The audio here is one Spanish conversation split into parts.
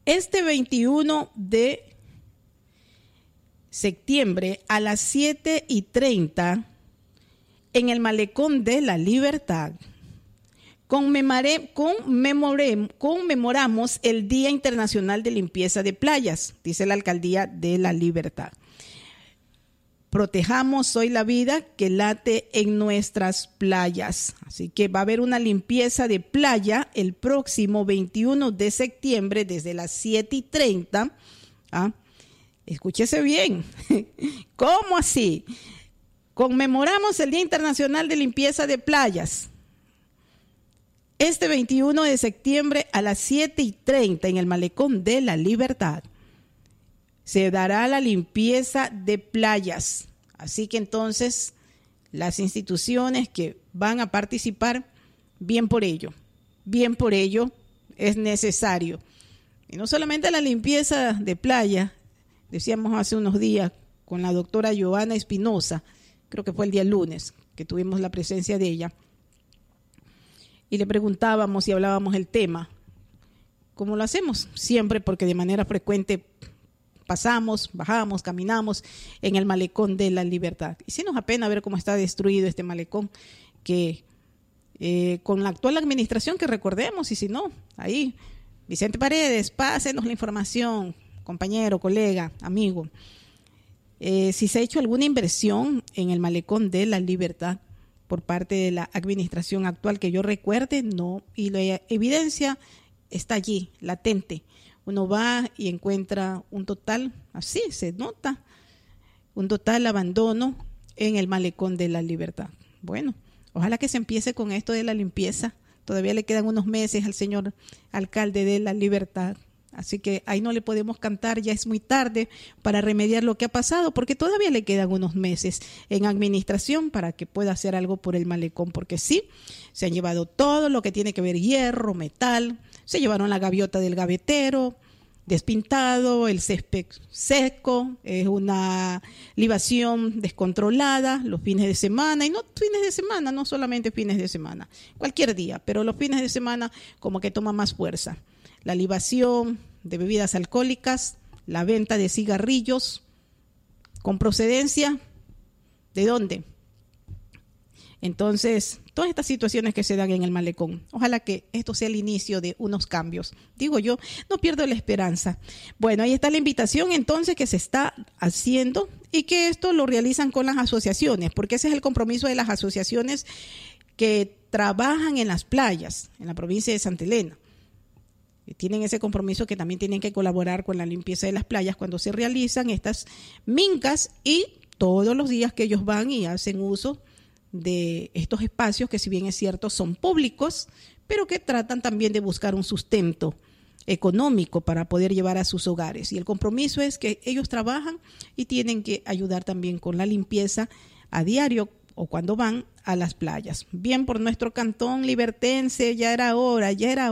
Este 21 de septiembre a las 7:30 en el Malecón de la Libertad conmemoramos el Día Internacional de Limpieza de Playas, dice la Alcaldía de la Libertad. Protejamos hoy la vida que late en nuestras playas. Así que va a haber una limpieza de playa el próximo 21 de septiembre desde las 7:30. Escúchese bien. ¿Cómo así? Conmemoramos el Día Internacional de Limpieza de Playas. Este 21 de septiembre a las 7:30 en el Malecón de la Libertad se dará la limpieza de playas. Así que entonces las instituciones que van a participar, bien por ello es necesario. Y no solamente la limpieza de playa, decíamos hace unos días con la doctora Joana Espinosa, creo que fue el día lunes que tuvimos la presencia de ella, y le preguntábamos y hablábamos el tema, ¿cómo lo hacemos? Siempre, porque de manera frecuente pasamos, bajamos, caminamos en el Malecón de la Libertad. Y sí nos apena ver cómo está destruido este malecón, que con la actual administración, que recordemos, y si no, ahí, Vicente Paredes, pásenos la información, compañero, colega, amigo. Si se ha hecho alguna inversión en el Malecón de la Libertad por parte de la administración actual, que yo recuerde, no, y la evidencia está allí, latente. Uno va y encuentra un total, así se nota, un total abandono en el Malecón de la Libertad. Bueno, ojalá que se empiece con esto de la limpieza. Todavía le quedan unos meses al señor alcalde de la Libertad. Así que ahí no le podemos cantar, ya es muy tarde para remediar lo que ha pasado, porque todavía le quedan unos meses en administración para que pueda hacer algo por el malecón, porque sí, se han llevado todo lo que tiene que ver hierro, metal, se llevaron la gaviota del gavetero, despintado, el césped seco, es una libación descontrolada los fines de semana, y no fines de semana, no solamente fines de semana, cualquier día, pero los fines de semana como que toma más fuerza. La libación de bebidas alcohólicas, la venta de cigarrillos con procedencia, ¿de dónde? Entonces, todas estas situaciones que se dan en el malecón, ojalá que esto sea el inicio de unos cambios. Digo yo, no pierdo la esperanza. Bueno, ahí está la invitación entonces que se está haciendo y que esto lo realizan con las asociaciones, porque ese es el compromiso de las asociaciones que trabajan en las playas, en la provincia de Santa Elena. Tienen ese compromiso que también tienen que colaborar con la limpieza de las playas cuando se realizan estas mincas, y todos los días que ellos van y hacen uso de estos espacios que, si bien es cierto, son públicos, pero que tratan también de buscar un sustento económico para poder llevar a sus hogares. Y el compromiso es que ellos trabajan y tienen que ayudar también con la limpieza a diario o cuando van a las playas. Bien por nuestro cantón libertense, ya era hora.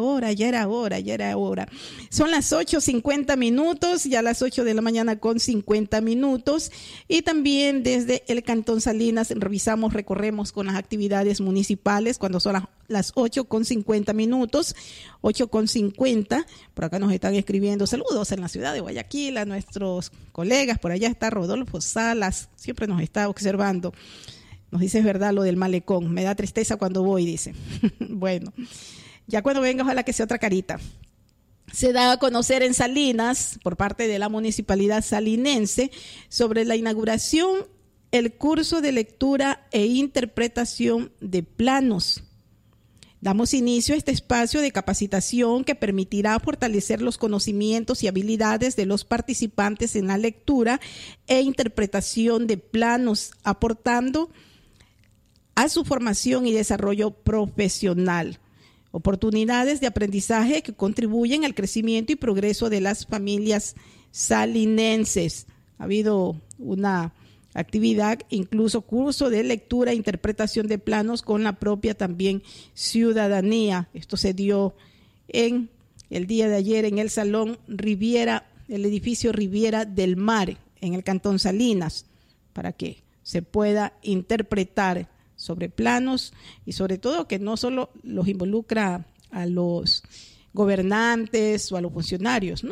Son las 8:50, ya las 8 de la mañana con 50 minutos. Y también desde el cantón Salinas recorremos con las actividades municipales cuando son las 8:50, 8:50. Por acá nos están escribiendo saludos en la ciudad de Guayaquil a nuestros colegas. Por allá está Rodolfo Salas, siempre nos está observando. Nos dice, es verdad lo del malecón, me da tristeza cuando voy, dice. Bueno, ya cuando venga, ojalá que sea otra carita. Se da a conocer en Salinas, por parte de la municipalidad salinense, sobre la inauguración, el curso de lectura e interpretación de planos. Damos inicio a este espacio de capacitación que permitirá fortalecer los conocimientos y habilidades de los participantes en la lectura e interpretación de planos, aportando a su formación y desarrollo profesional. Oportunidades de aprendizaje que contribuyen al crecimiento y progreso de las familias salinenses. Ha habido una actividad, incluso curso de lectura e interpretación de planos con la propia también ciudadanía. Esto se dio en el día de ayer en el Salón Riviera, el edificio Riviera del Mar, en el Cantón Salinas, para que se pueda interpretar sobre planos y sobre todo que no solo los involucra a los gobernantes o a los funcionarios, ¿no?